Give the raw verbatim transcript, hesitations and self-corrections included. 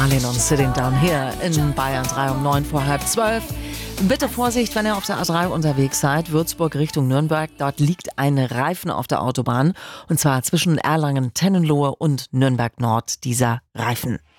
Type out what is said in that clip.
Marlin und Sitting Down Here in Bayern drei um neun vor halb zwölf. Bitte Vorsicht, wenn ihr auf der A drei unterwegs seid, Würzburg Richtung Nürnberg. Dort liegt ein Reifen auf der Autobahn und zwar zwischen Erlangen-Tennenlohe und Nürnberg Nord, dieser Reifen.